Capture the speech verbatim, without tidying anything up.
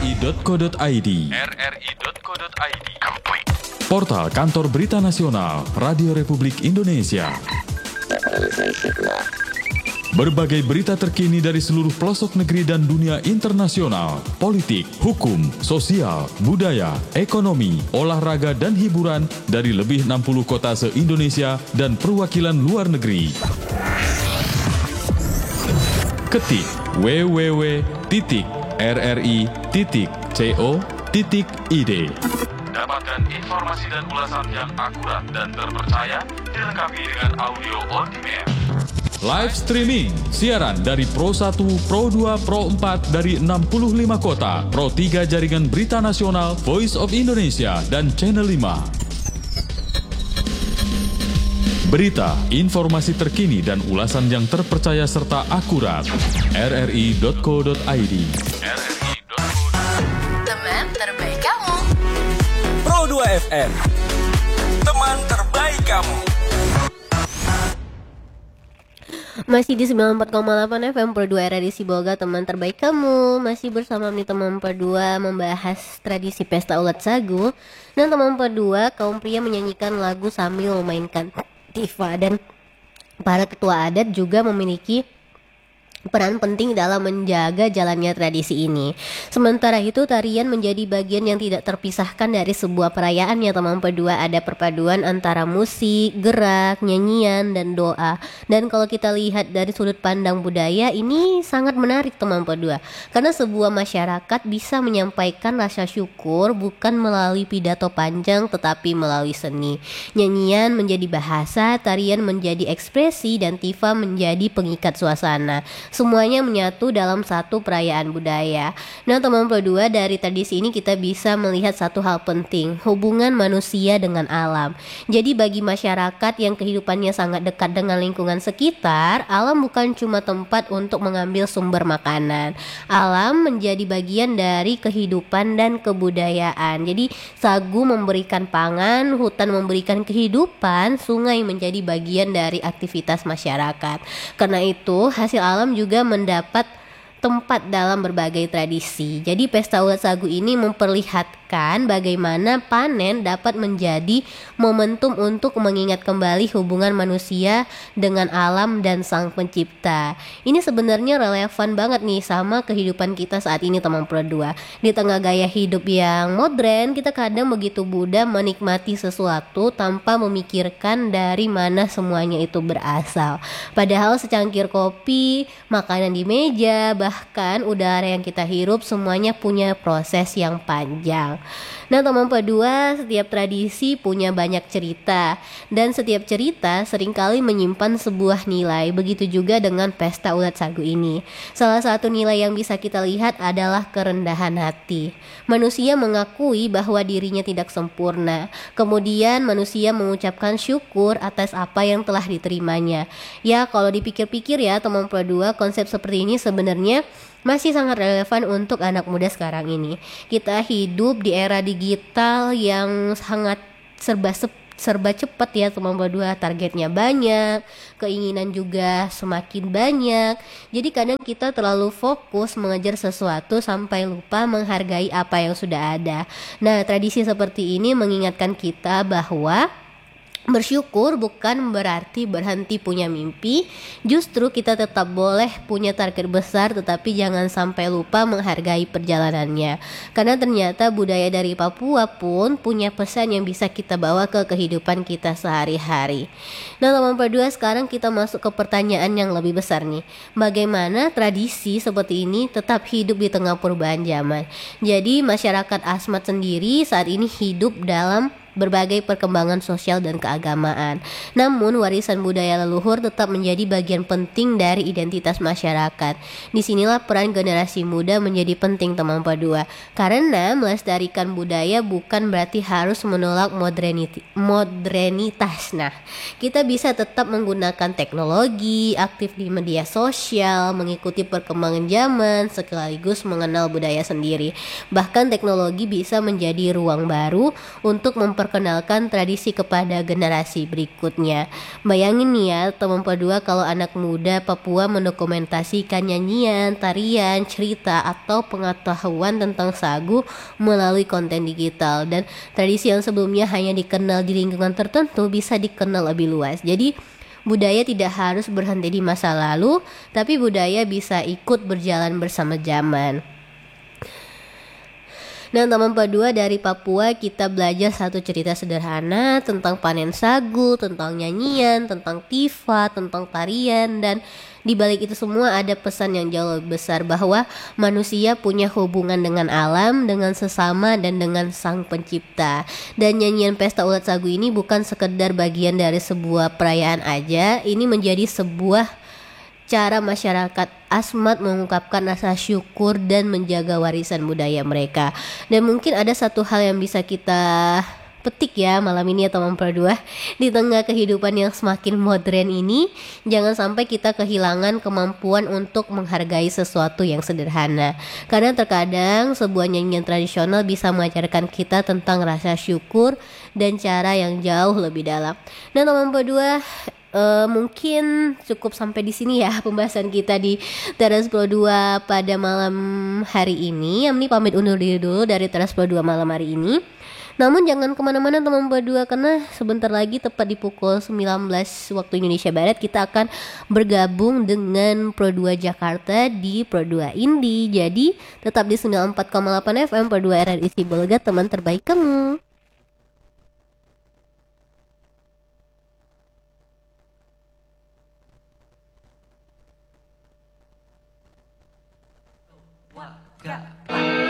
i dot co dot i d r r i dot co dot i d. Portal Kantor Berita Nasional Radio Republik Indonesia. Berbagai berita terkini dari seluruh pelosok negeri dan dunia internasional, politik, hukum, sosial, budaya, ekonomi, olahraga, dan hiburan dari lebih enam puluh kota se-Indonesia dan perwakilan luar negeri. Ketik w w w titik r r i titik co titik i d. Dapatkan informasi dan ulasan yang akurat dan terpercaya dilengkapi dengan audio on demand. Live streaming, siaran dari Pro satu, Pro dua, Pro empat dari enam puluh lima kota, Pro tiga Jaringan Berita Nasional, Voice of Indonesia, dan Channel lima. Berita, informasi terkini dan ulasan yang terpercaya serta akurat. r r i dot co dot i d. r r i dot co dot i d. Teman terbaik kamu. Pro dua F M. Teman terbaik kamu. Masih di sembilan puluh empat koma delapan F M Pro dua R R I Sibolga, teman terbaik kamu. Masih bersama nih teman Pro dua membahas tradisi pesta ulat sagu. Dan teman Pro dua, kaum pria menyanyikan lagu sambil memainkan tifa. Dan para ketua adat juga memiliki peran penting dalam menjaga jalannya tradisi ini. Sementara itu, tarian menjadi bagian yang tidak terpisahkan dari sebuah perayaan ya teman Pro dua. Ada perpaduan antara musik, gerak, nyanyian, dan doa. Dan kalau kita lihat dari sudut pandang budaya, ini sangat menarik teman Pro dua. Karena sebuah masyarakat bisa menyampaikan rasa syukur bukan melalui pidato panjang tetapi melalui seni. Nyanyian menjadi bahasa, tarian menjadi ekspresi, dan tifa menjadi pengikat suasana. Semuanya menyatu dalam satu perayaan budaya. Nah teman Pro dua, dari tradisi ini kita bisa melihat satu hal penting, hubungan manusia dengan alam. Jadi bagi masyarakat yang kehidupannya sangat dekat dengan lingkungan sekitar, alam bukan cuma tempat untuk mengambil sumber makanan. Alam menjadi bagian dari kehidupan dan kebudayaan. Jadi sagu memberikan pangan, hutan memberikan kehidupan, sungai menjadi bagian dari aktivitas masyarakat. Karena itu hasil alam juga juga mendapat tempat dalam berbagai tradisi. Jadi pesta ulat sagu ini memperlihatkan bagaimana panen dapat menjadi momentum untuk mengingat kembali hubungan manusia dengan alam dan sang pencipta. Ini sebenarnya relevan banget nih sama kehidupan kita saat ini teman Pro dua. Di tengah gaya hidup yang modern, kita kadang begitu mudah menikmati sesuatu tanpa memikirkan dari mana semuanya itu berasal. Padahal secangkir kopi, makanan di meja, bahkan udara yang kita hirup semuanya punya proses yang panjang. Nah teman Pro dua, setiap tradisi punya banyak cerita, dan setiap cerita seringkali menyimpan sebuah nilai. Begitu juga dengan pesta ulat sagu ini. Salah satu nilai yang bisa kita lihat adalah kerendahan hati. Manusia mengakui bahwa dirinya tidak sempurna. Kemudian manusia mengucapkan syukur atas apa yang telah diterimanya. Ya kalau dipikir-pikir ya teman Pro dua, konsep seperti ini sebenarnya masih sangat relevan untuk anak muda sekarang ini. Kita hidup di era digital yang sangat serba serba cepat ya teman Pro dua. Targetnya banyak, keinginan juga semakin banyak. Jadi kadang kita terlalu fokus mengejar sesuatu sampai lupa menghargai apa yang sudah ada. Nah tradisi seperti ini mengingatkan kita bahwa bersyukur bukan berarti berhenti punya mimpi. Justru kita tetap boleh punya target besar, tetapi jangan sampai lupa menghargai perjalanannya. Karena ternyata budaya dari Papua pun punya pesan yang bisa kita bawa ke kehidupan kita sehari-hari. Nah teman Pro dua, sekarang kita masuk ke pertanyaan yang lebih besar nih. Bagaimana tradisi seperti ini tetap hidup di tengah perubahan zaman? Jadi masyarakat Asmat sendiri saat ini hidup dalam berbagai perkembangan sosial dan keagamaan. Namun warisan budaya leluhur tetap menjadi bagian penting dari identitas masyarakat. Disinilah peran generasi muda menjadi penting teman Pro dua. Karena melestarikan budaya bukan berarti harus menolak moderniti- modernitas. Nah, kita bisa tetap menggunakan teknologi, aktif di media sosial, mengikuti perkembangan zaman, sekaligus mengenal budaya sendiri. Bahkan teknologi bisa menjadi ruang baru untuk memper memperkenalkan tradisi kepada generasi berikutnya. Bayangin nih ya teman Pedua, kalau anak muda Papua mendokumentasikan nyanyian, tarian, cerita atau pengetahuan tentang sagu melalui konten digital, dan tradisi yang sebelumnya hanya dikenal di lingkungan tertentu bisa dikenal lebih luas. Jadi budaya tidak harus berhenti di masa lalu, tapi budaya bisa ikut berjalan bersama zaman. Nah teman Pedua, dari Papua kita belajar satu cerita sederhana tentang panen sagu, tentang nyanyian, tentang tifa, tentang tarian, dan di balik itu semua ada pesan yang jauh lebih besar, bahwa manusia punya hubungan dengan alam, dengan sesama, dan dengan sang pencipta. Dan nyanyian pesta ulat sagu ini bukan sekedar bagian dari sebuah perayaan aja, ini menjadi sebuah cara masyarakat Asmat mengungkapkan rasa syukur dan menjaga warisan budaya mereka. Dan mungkin ada satu hal yang bisa kita petik ya malam ini ya teman Pedua, di tengah kehidupan yang semakin modern ini, jangan sampai kita kehilangan kemampuan untuk menghargai sesuatu yang sederhana. Karena terkadang sebuah nyanyian tradisional bisa mengajarkan kita tentang rasa syukur dan cara yang jauh lebih dalam. Nah teman Pedua, Uh, mungkin cukup sampai di sini ya pembahasan kita di Teras Pro dua pada malam hari ini. Amni pamit undur diri dulu dari Teras Pro dua malam hari ini. Namun jangan kemana-mana teman Pro dua, karena sebentar lagi tepat di pukul sembilan belas waktu Indonesia Barat kita akan bergabung dengan Pro dua Jakarta di Pro dua Indie. Jadi tetap di sembilan puluh empat koma delapan F M Pro dua R R I Sibolga, teman terbaik kamu. Gak